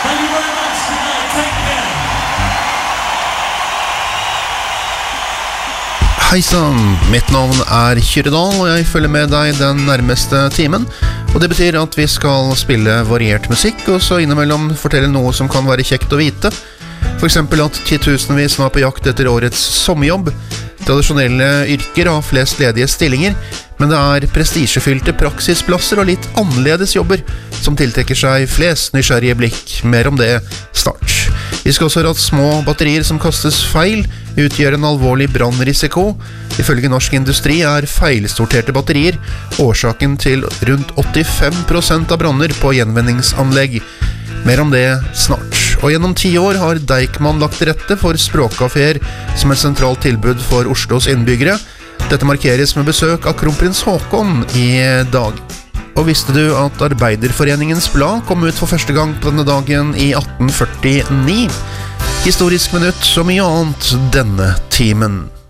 Thank you very much. Good night. Take care. Hei sann, mitt navn Kyrre Dahl, og jeg følger med deg den nærmeste timen. Og det betyr at vi skal spille variert musikk, og så innimellom fortelle noe som kan være kjekt å vite. For eksempel at 10.000vis nå på jakt etter årets sommerjobb. Tradisjonelle yrker har flest ledige stillinger, men det prestisjefylte praksisplasser og litt annerledes jobber som tiltrekker seg flest nysgjerrige blikk. Mer om det snart. Vi skal også høre at små batterier som kastes feil utgjør en alvorlig brannrisiko. Ifølge Norsk Industri feilsorterte batterier årsaken til rundt 85% av branner på gjenvinningsanlegg. Mer om det snart. Og gjennom 10 år har Deichman lagt til rette for språkkaféer som et sentralt tilbud for Oslos innbyggere. Dette markeres med besøk av kronprins Haakon i dag. Og visste du at Arbeiderforeningens blad kom ut for første gang på denne dagen i 1849? Historisk minutt og mye annet denne timen.